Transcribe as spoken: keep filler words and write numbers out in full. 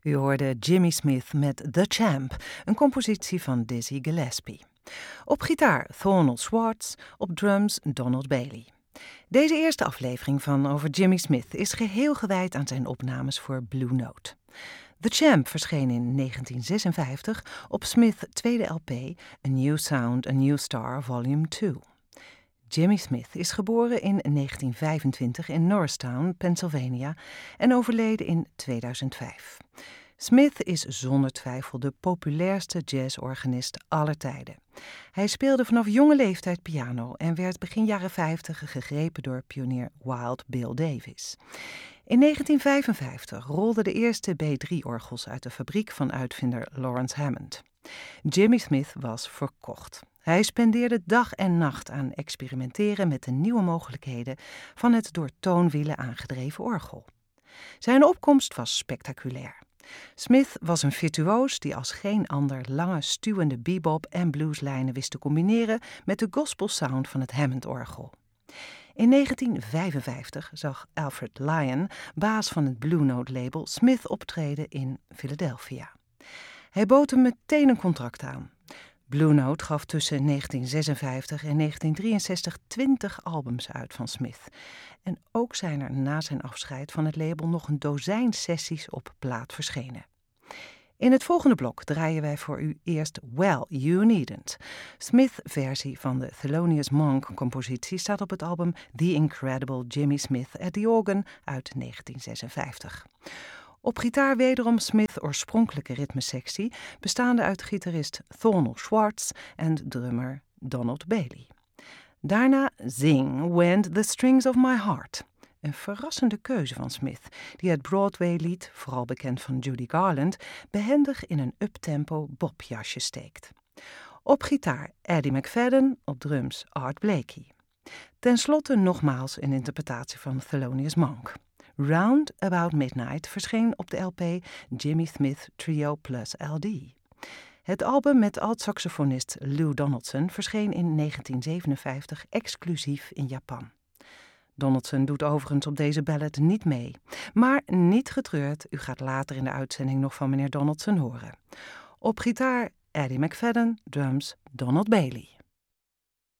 U hoorde Jimmy Smith met The Champ, een compositie van Dizzy Gillespie. Op gitaar Thornell Schwartz, op drums Donald Bailey. Deze eerste aflevering van Over Jimmy Smith is geheel gewijd aan zijn opnames voor Blue Note. The Champ verscheen in negentien zesenvijftig op Smith's tweede L P, A New Sound, A New Star, Volume twee. Jimmy Smith is geboren in negentien vijfentwintig in Norristown, Pennsylvania en overleden in tweeduizend vijf. Smith is zonder twijfel de populairste jazzorganist aller tijden. Hij speelde vanaf jonge leeftijd piano en werd begin jaren vijftig gegrepen door pionier Wild Bill Davis. In negentien vijfenvijftig rolden de eerste B drie orgels uit de fabriek van uitvinder Lawrence Hammond. Jimmy Smith was verkocht. Hij spendeerde dag en nacht aan experimenteren met de nieuwe mogelijkheden van het door toonwielen aangedreven orgel. Zijn opkomst was spectaculair. Smith was een virtuoos die als geen ander lange, stuwende bebop- en blueslijnen wist te combineren met de gospelsound van het Hammond-orgel. In negentien vijfenvijftig zag Alfred Lion, baas van het Blue Note-label, Smith optreden in Philadelphia. Hij bood hem meteen een contract aan. Blue Note gaf tussen negentien zesenvijftig en negentien drieënzestig twintig albums uit van Smith. En ook zijn er na zijn afscheid van het label nog een dozijn sessies op plaat verschenen. In het volgende blok draaien wij voor u eerst Well, You Needn't. Smith's versie van de Thelonious Monk-compositie staat op het album The Incredible Jimmy Smith at the Organ uit negentien zesenvijftig. Op gitaar wederom Smith's oorspronkelijke ritmesectie, bestaande uit gitarist Thornell Schwartz en drummer Donald Bailey. Daarna Zing Went the Strings of My Heart. Een verrassende keuze van Smith, die het Broadway-lied, vooral bekend van Judy Garland, behendig in een uptempo bobjasje steekt. Op gitaar Eddie McFadden, op drums Art Blakey. Ten slotte nogmaals een interpretatie van Thelonious Monk. Round About Midnight verscheen op de L P Jimmy Smith Trio plus L D. Het album met alt-saxofonist Lou Donaldson verscheen in negentien zevenenvijftig exclusief in Japan. Donaldson doet overigens op deze ballad niet mee. Maar niet getreurd, u gaat later in de uitzending nog van meneer Donaldson horen. Op gitaar Eddie McFadden, drums Donald Bailey.